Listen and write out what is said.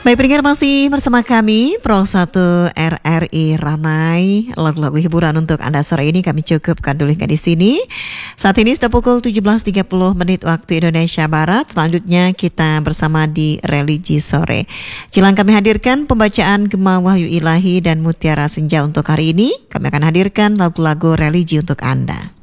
Baik pendengar, masih bersama kami Pro 1 RRI Ranai. Lagu-lagu hiburan untuk Anda sore ini kami cukupkan dulu di sini. Saat ini sudah pukul 17.30 menit waktu Indonesia Barat. Selanjutnya kita bersama di Religi Sore. Silang kami hadirkan pembacaan Gema Wahyu Ilahi dan Mutiara Senja untuk hari ini. Kami akan hadirkan lagu-lagu religi untuk Anda.